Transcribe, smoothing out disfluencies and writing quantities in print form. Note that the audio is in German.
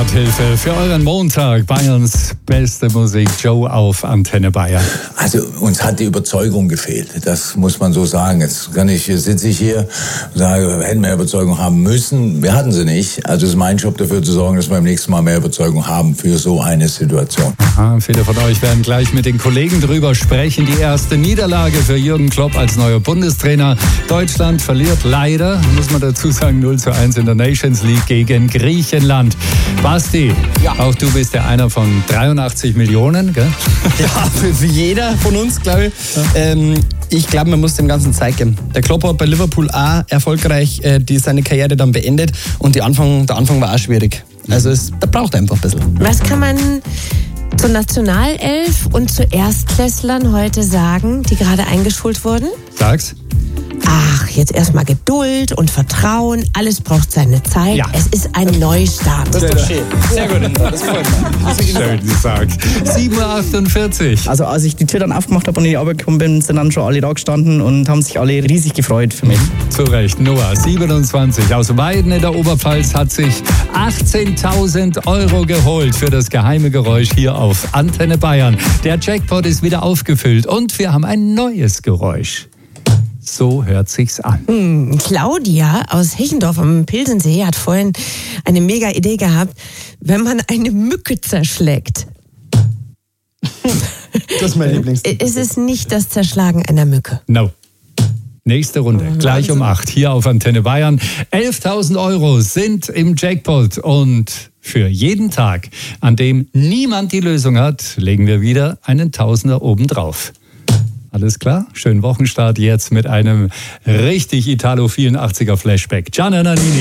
Starthilfe für euren Montag. Bayerns beste Musik, Joe auf Antenne Bayern. Also uns hat die Überzeugung gefehlt. Das muss man so sagen. Jetzt sitze ich hier und sage, wir hätten mehr Überzeugung haben müssen. Wir hatten sie nicht. Also es ist mein Job, dafür zu sorgen, dass wir beim nächsten Mal mehr Überzeugung haben für so eine Situation. Aha, viele von euch werden gleich mit den Kollegen drüber sprechen. Die erste Niederlage für Jürgen Klopp als neuer Bundestrainer. Deutschland verliert leider, muss man dazu sagen, 0:1 in der Nations League gegen Griechenland. Basti, ja. Auch du bist ja einer von 83 Millionen, gell? Ja, für jeder von uns, glaube ich. Ja. Ich glaube, man muss dem Ganzen Zeit geben. Der Klopp hat bei Liverpool auch erfolgreich seine Karriere dann beendet und der Anfang war auch schwierig. Also da braucht er einfach ein bisschen. Was kann man zur Nationalelf und zu Erstklässlern heute sagen, die gerade eingeschult wurden? Sag's. Ach, jetzt erstmal Geduld und Vertrauen. Alles braucht seine Zeit. Ja. Es ist ein Neustart. Das ist doch schön. Sehr gut, das freut mich. Schön gesagt. 7:48 Uhr. Also als ich die Tür dann aufgemacht habe und in die Arbeit gekommen bin, sind dann schon alle da gestanden und haben sich alle riesig gefreut für mich. Zu Recht. Noah, 27, aus Weiden in der Oberpfalz, hat sich 18.000 € geholt für das geheime Geräusch hier auf Antenne Bayern. Der Jackpot ist wieder aufgefüllt und wir haben ein neues Geräusch. So hört sich's an. Claudia aus Hechendorf am Pilsensee hat vorhin eine mega Idee gehabt, wenn man eine Mücke zerschlägt. Das ist mein Lieblingsding. Es ist nicht das Zerschlagen einer Mücke. No. Nächste Runde, gleich um 8 hier auf Antenne Bayern. 11.000 € sind im Jackpot und für jeden Tag, an dem niemand die Lösung hat, legen wir wieder einen Tausender obendrauf. Alles klar? Schönen Wochenstart jetzt mit einem richtig italophilen 80er Flashback. Gianna Nannini.